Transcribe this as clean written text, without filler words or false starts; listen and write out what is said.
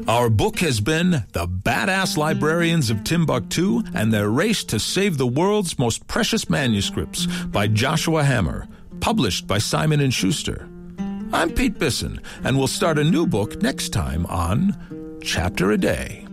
Our book has been The Badass Librarians of Timbuktu and Their Race to Save the World's Most Precious Manuscripts by Joshua Hammer, published by Simon & Schuster. I'm Pete Bisson, and we'll start a new book next time on Chapter a Day.